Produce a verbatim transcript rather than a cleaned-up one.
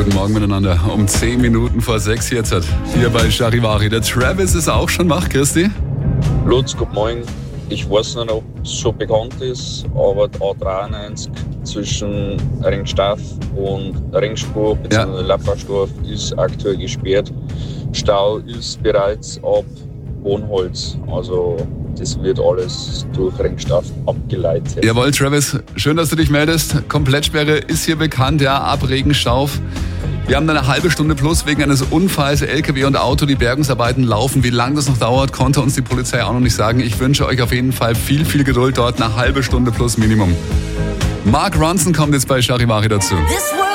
guten Morgen miteinander. Um zehn Minuten vor sechs jetzt hat hier bei Charivari. Der Travis ist auch schon wach, Christi. Lutz, guten Morgen. Ich weiß nicht, ob es schon bekannt ist, aber die A dreiundneunzig zwischen Ringstaff und Ringspur bzw. Ja. Lappersdorf ist aktuell gesperrt. Stau ist bereits ab Bonholz. Also das wird alles durch Ringstaff abgeleitet. Jawohl, Travis, schön, dass du dich meldest. Komplettsperre ist hier bekannt, ja, ab Regenstauf. Wir haben eine halbe Stunde plus wegen eines Unfalls. L K W und Auto, die Bergungsarbeiten laufen. Wie lange das noch dauert, konnte uns die Polizei auch noch nicht sagen. Ich wünsche euch auf jeden Fall viel, viel Geduld dort. Eine halbe Stunde plus Minimum. Mark Ronson kommt jetzt bei Charivari dazu.